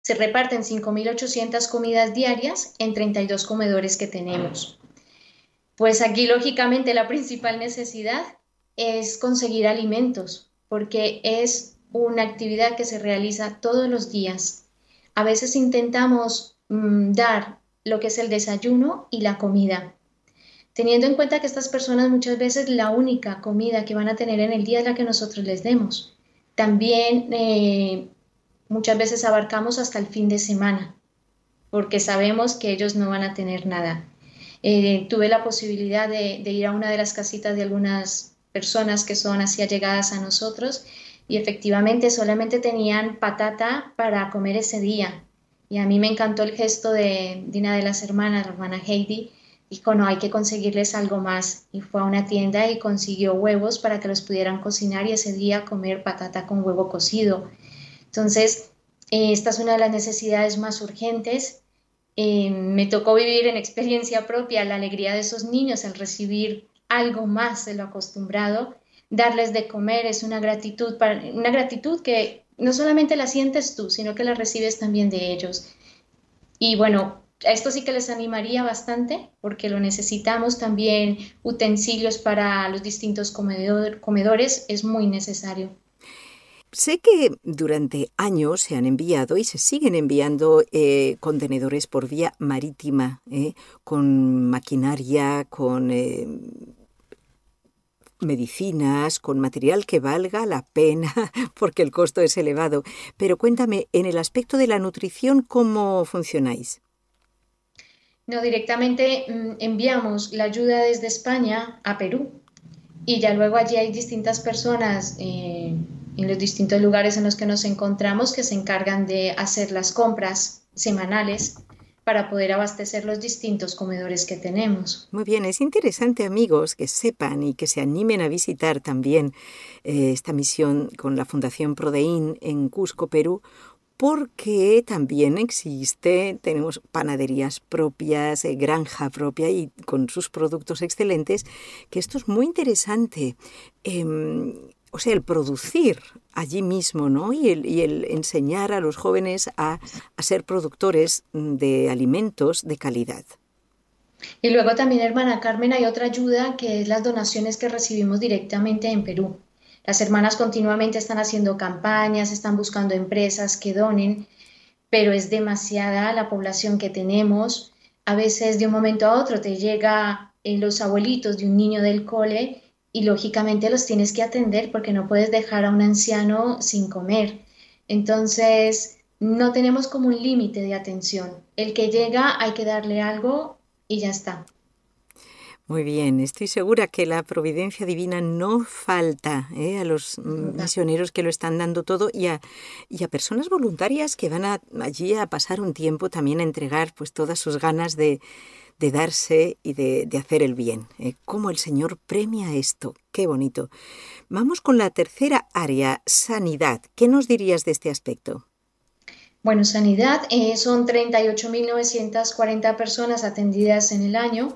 Se reparten 5.800 comidas diarias en 32 comedores que tenemos. Pues aquí, lógicamente, la principal necesidad es conseguir alimentos, porque es una actividad que se realiza todos los días. A veces intentamos dar lo que es el desayuno y la comida, teniendo en cuenta que estas personas muchas veces la única comida que van a tener en el día es la que nosotros les demos. También muchas veces abarcamos hasta el fin de semana, porque sabemos que ellos no van a tener nada. Tuve la posibilidad de ir a una de las casitas de algunas personas que son así allegadas a nosotros y efectivamente solamente tenían patata para comer ese día. Y a mí me encantó el gesto de una de las hermanas, la hermana Heidi, dijo, no, hay que conseguirles algo más. Y fue a una tienda y consiguió huevos para que los pudieran cocinar y ese día comer patata con huevo cocido. Entonces, esta es una de las necesidades más urgentes. Me tocó vivir en experiencia propia la alegría de esos niños al recibir algo más de lo acostumbrado. Darles de comer es una gratitud que no solamente la sientes tú, sino que la recibes también de ellos. Y bueno, a esto sí que les animaría bastante porque lo necesitamos también, utensilios para los distintos comedores es muy necesario. Sé que durante años se han enviado y se siguen enviando contenedores por vía marítima, con maquinaria, con medicinas, con material que valga la pena, porque el costo es elevado. Pero cuéntame, en el aspecto de la nutrición, ¿cómo funcionáis? No, directamente enviamos la ayuda desde España a Perú y ya luego allí hay distintas personas en los distintos lugares en los que nos encontramos que se encargan de hacer las compras semanales para poder abastecer los distintos comedores que tenemos. Muy bien, es interesante, amigos, que sepan y que se animen a visitar también esta misión con la Fundación Prodeín en Cusco, Perú, porque también tenemos panaderías propias, granja propia y con sus productos excelentes, que esto es muy interesante. O sea, el producir allí mismo, ¿no? Y el enseñar a los jóvenes a ser productores de alimentos de calidad. Y luego también, hermana Carmen, hay otra ayuda que es las donaciones que recibimos directamente en Perú. Las hermanas continuamente están haciendo campañas, están buscando empresas que donen, pero es demasiada la población que tenemos. A veces de un momento a otro te llega los abuelitos de un niño del cole y lógicamente los tienes que atender porque no puedes dejar a un anciano sin comer. Entonces, no tenemos como un límite de atención. El que llega hay que darle algo y ya está. Muy bien, estoy segura que la providencia divina no falta a los misioneros que lo están dando todo y a personas voluntarias que van allí a pasar un tiempo también a entregar pues todas sus ganas de darse y de hacer el bien. Cómo el Señor premia esto. Qué bonito. Vamos con la tercera área, sanidad. ¿Qué nos dirías de este aspecto? Bueno, sanidad, son 38.940 personas atendidas en el año,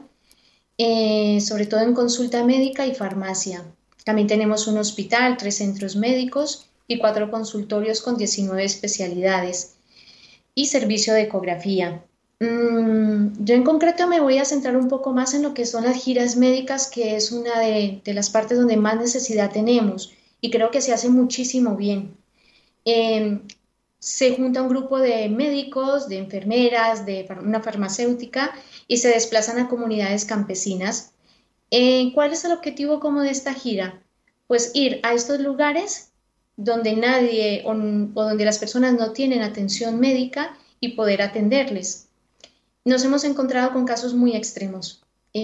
sobre todo en consulta médica y farmacia. También tenemos un hospital, 3 centros médicos y 4 consultorios con 19 especialidades y servicio de ecografía. Yo en concreto me voy a centrar un poco más en lo que son las giras médicas, que es una de las partes donde más necesidad tenemos y creo que se hace muchísimo bien. Eh, Se junta un grupo de médicos, de enfermeras, de una farmacéutica y se desplazan a comunidades campesinas. ¿Cuál es el objetivo como de esta gira? Pues ir a estos lugares donde nadie o donde las personas no tienen atención médica y poder atenderles. Nos hemos encontrado con casos muy extremos,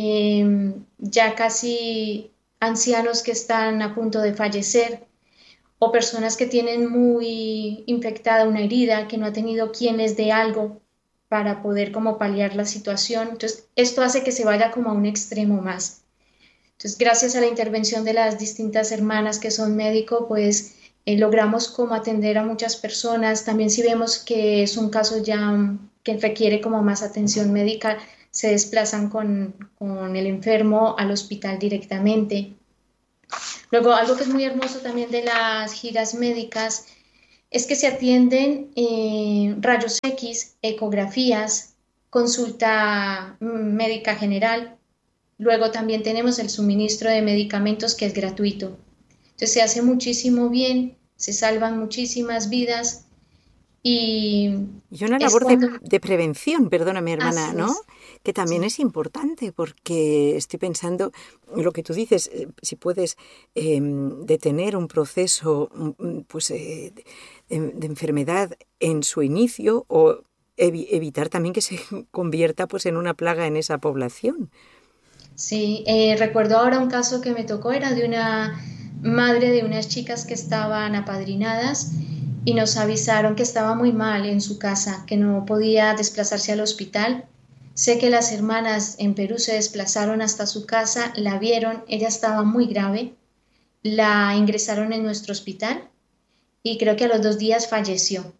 ya casi ancianos que están a punto de fallecer o personas que tienen muy infectada una herida, que no ha tenido quien les dé algo para poder como paliar la situación. Entonces, esto hace que se vaya como a un extremo más. Entonces, gracias a la intervención de las distintas hermanas que son médicos, pues logramos como atender a muchas personas. También si vemos que es un caso ya que requiere como más atención médica, se desplazan con el enfermo al hospital directamente. Luego, algo que es muy hermoso también de las giras médicas es que se atienden rayos X, ecografías, consulta médica general. Luego también tenemos el suministro de medicamentos que es gratuito. Entonces se hace muchísimo bien, se salvan muchísimas vidas y Y una es labor cuando... de prevención, perdóname, hermana, Así ¿no? es, Que también sí, es importante porque estoy pensando en lo que tú dices, si puedes detener un proceso pues, de enfermedad en su inicio o evitar también que se convierta pues, en una plaga en esa población. sí. Recuerdo ahora un caso que me tocó, era de una madre de unas chicas que estaban apadrinadas y nos avisaron que estaba muy mal en su casa, que no podía desplazarse al hospital. Sé que las hermanas en Perú se desplazaron hasta su casa, la vieron, ella estaba muy grave, la ingresaron en nuestro hospital y creo que a los 2 días falleció.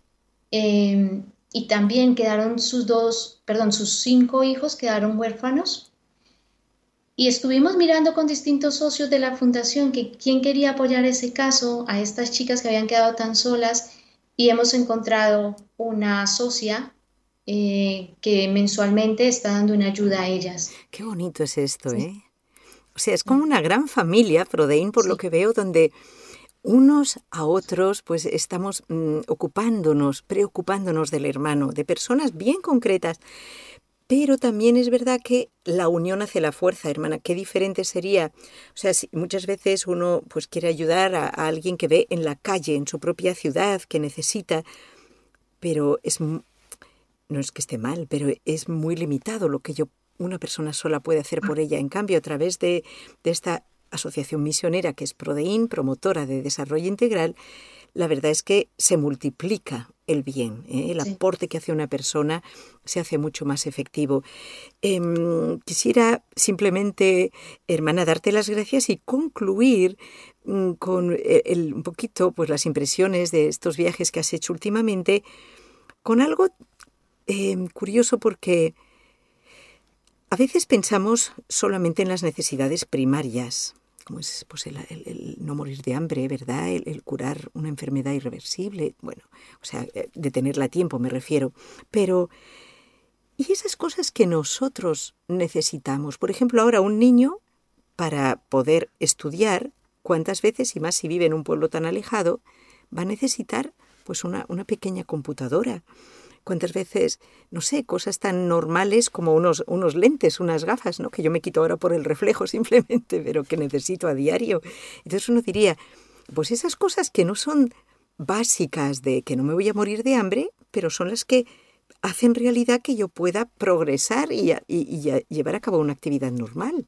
Y también quedaron sus 5 hijos quedaron huérfanos. Y estuvimos mirando con distintos socios de la fundación que quién quería apoyar ese caso a estas chicas que habían quedado tan solas y hemos encontrado una socia que mensualmente está dando una ayuda a ellas. Qué bonito es esto, Sí, ¿eh? O sea, es como sí, una gran familia, Prodeín, por lo sí. que veo, donde unos a otros, pues estamos ocupándonos, preocupándonos del hermano, de personas bien concretas. Pero también es verdad que la unión hace la fuerza, hermana. Qué diferente sería. O sea, si muchas veces uno pues quiere ayudar a alguien que ve en la calle, en su propia ciudad, que necesita, pero no es que esté mal, pero es muy limitado lo que una persona sola puede hacer por ella. En cambio, a través de esta asociación misionera que es Prodeín, promotora de desarrollo integral, la verdad es que se multiplica el bien, ¿eh? El Sí. aporte que hace una persona se hace mucho más efectivo. Quisiera simplemente, hermana, darte las gracias y concluir con un poquito pues, las impresiones de estos viajes que has hecho últimamente con algo curioso porque a veces pensamos solamente en las necesidades primarias, como es pues, el no morir de hambre, ¿verdad? El curar una enfermedad irreversible, bueno, o sea, detenerla a tiempo me refiero. Pero, ¿y esas cosas que nosotros necesitamos? Por ejemplo, ahora un niño, para poder estudiar, ¿cuántas veces, y más si vive en un pueblo tan alejado, va a necesitar pues una pequeña computadora? ¿Cuántas veces, no sé, cosas tan normales como unos lentes, unas gafas, ¿no? Que yo me quito ahora por el reflejo simplemente, pero que necesito a diario? Entonces uno diría, pues esas cosas que no son básicas de que no me voy a morir de hambre, pero son las que hacen realidad que yo pueda progresar y llevar a cabo una actividad normal.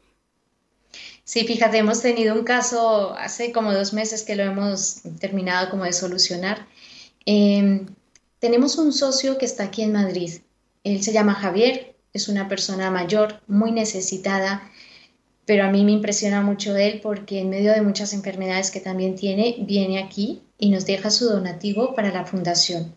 Sí, fíjate, hemos tenido un caso hace como 2 meses que lo hemos terminado como de solucionar. Eh, Tenemos un socio que está aquí en Madrid. Él se llama Javier, es una persona mayor, muy necesitada, pero a mí me impresiona mucho él porque en medio de muchas enfermedades que también tiene, viene aquí y nos deja su donativo para la fundación.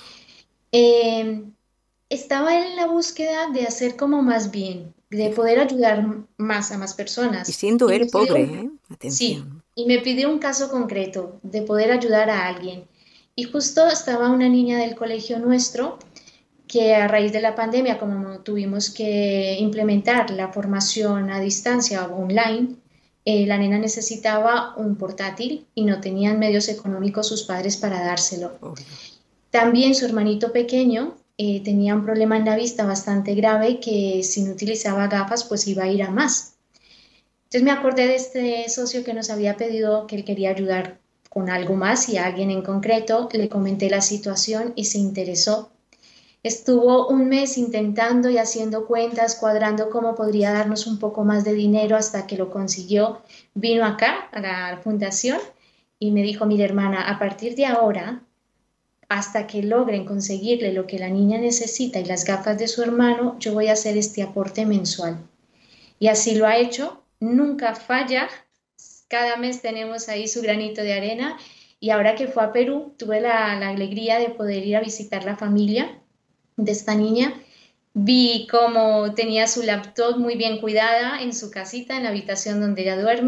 Eh, Estaba en la búsqueda de hacer como más bien, de poder ayudar más a más Y personas. siendo Y me él pidió, pobre, ¿eh? sí, Atención. y me pidió un caso concreto de poder ayudar a alguien. Y justo estaba una niña del colegio nuestro que a raíz de la pandemia, como tuvimos que implementar la formación a distancia o online, la nena necesitaba un portátil y no tenían medios económicos sus padres para dárselo. Obvio. También su hermanito pequeño tenía un problema en la vista bastante grave que si no utilizaba gafas pues iba a ir a más. Entonces me acordé de este socio que nos había pedido que él quería ayudar con algo más y a alguien en concreto, le comenté la situación y se interesó. Estuvo un mes intentando y haciendo cuentas, cuadrando cómo podría darnos un poco más de dinero hasta que lo consiguió. Vino acá a la fundación y me dijo, mira hermana, a partir de ahora, hasta que logren conseguirle lo que la niña necesita y las gafas de su hermano, yo voy a hacer este aporte mensual. Y así lo ha hecho, nunca falla, cada mes tenemos ahí su granito de arena y ahora que fue a Perú, tuve la alegría de poder ir a visitar la familia de esta niña. Vi cómo tenía su laptop muy bien cuidada en su casita, en la habitación donde ella duerme.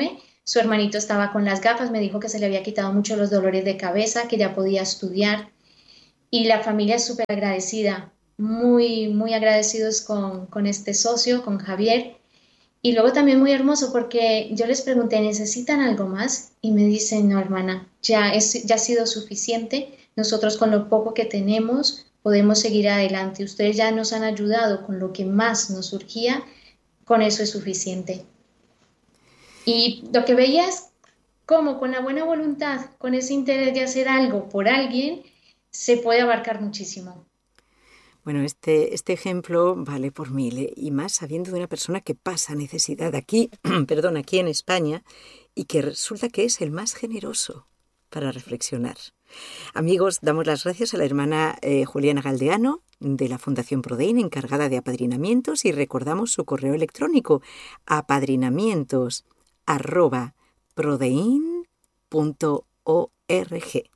Su hermanito estaba con las gafas, me dijo que se le había quitado mucho los dolores de cabeza, que ya podía estudiar. Y la familia es súper agradecida, muy, muy agradecidos con este socio, con Javier. Y luego también muy hermoso porque yo les pregunté, ¿necesitan algo más? Y me dicen, no, hermana, ya ha sido suficiente. Nosotros con lo poco que tenemos podemos seguir adelante. Ustedes ya nos han ayudado con lo que más nos surgía, con eso es suficiente. Y lo que veía es cómo con la buena voluntad, con ese interés de hacer algo por alguien, se puede abarcar muchísimo. Bueno, este ejemplo vale por mil, ¿eh? Y más sabiendo de una persona que pasa necesidad aquí, perdón, aquí en España, y que resulta que es el más generoso para reflexionar. Amigos, damos las gracias a la hermana Juliana Galdeano de la Fundación Prodein, encargada de apadrinamientos, y recordamos su correo electrónico, apadrinamientos@prodein.org.